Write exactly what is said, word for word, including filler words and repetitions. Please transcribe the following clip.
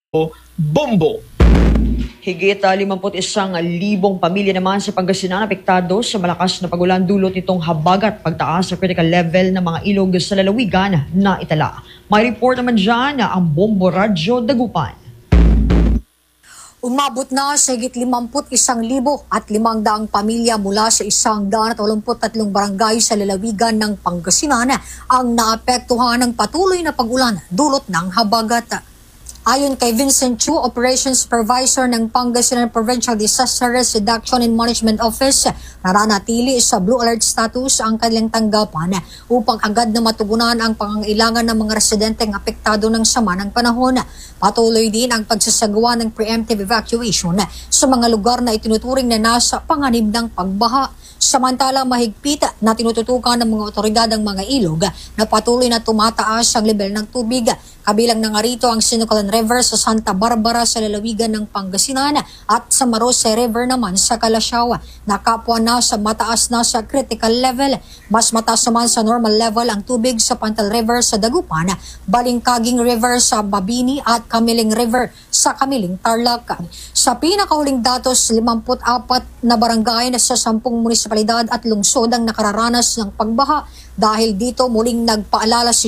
Bombo. Higit uh, limampu't isang libong pamilya naman sa Pangasinan apektado sa malakas na pagulan dulot nitong habagat pagtaas sa critical level ng mga ilog sa lalawigan na itala. May report naman dyan na ang Bombo Radyo Dagupan. Umabot na sa higit limamput isang libo at limang daang pamilya mula sa isang daan at walumput tatlong barangay sa lalawigan ng Pangasinan ang naapektuhan ng patuloy na pagulan dulot ng habagat. Ayon kay Vincent Chu, Operations Supervisor ng Pangasinan Provincial Disaster Risk Reduction and Management Office, naranatili sa Blue Alert status ang kanilang tanggapan upang agad na matugunan ang pangangailangan ng mga residenteng apektado ng sama ng panahon. Patuloy din ang pagsasagawa ng preemptive evacuation sa mga lugar na itinuturing na nasa panganib ng pagbaha. Samantala, mahigpit na tinututukan ng mga otoridad ang mga ilog na patuloy na tumataas ang level ng tubig. Kabilang na nga rito ang Sinucalan River sa Santa Barbara sa lalawigan ng Pangasinan at sa Marose River naman sa Calasiao. Nakapwa na sa mataas na sa critical level. Mas mataas naman sa normal level ang tubig sa Pantal River sa Dagupan, Balingkaging River sa Babini at Kamiling River sa Kamiling Tarlac. Sa pinakahuling datos, limamput apat na barangay na sa sampung munisipalidad at lungsod ang nakararanas ng pagbaha. Dahil dito muling nagpaalala si